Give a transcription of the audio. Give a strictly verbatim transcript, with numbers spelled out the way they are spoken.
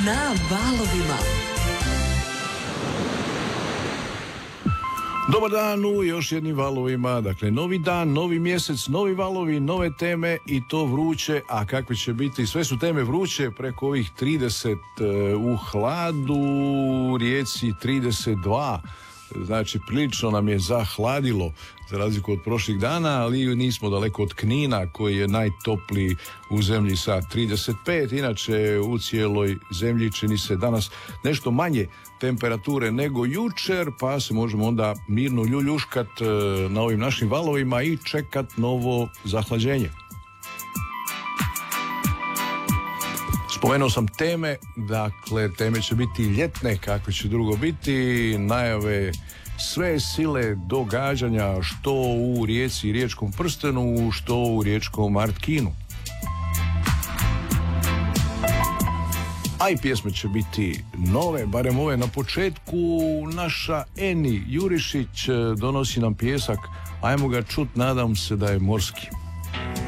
Na valovima. Dobar dan u još jednim valovima, dakle novi dan, novi mjesec, novi valovi, nove teme i to vruće, a kakve će biti, sve su teme vruće preko ovih trideset u hladu, u Rijeci trideset dva, znači prilično nam je zahladilo za razliku od prošlih dana, ali nismo daleko od Knina koji je najtopliji u zemlji sa trideset pet, inače u cijeloj zemlji čini se danas nešto manje temperature nego jučer, pa se možemo onda mirno ljuljuškat na ovim našim valovima i čekat novo zahlađenje. Spomenuo sam teme, dakle teme će biti ljetne, kakve će drugo biti, najave sve sile događanja što u Rijeci i Riječkom prstenu, što u Riječkom Artkinu. A i pjesme će biti nove, barem ove na početku. Naša Eni Jurišić donosi nam pjesak, ajmo ga čut, nadam se da je morski.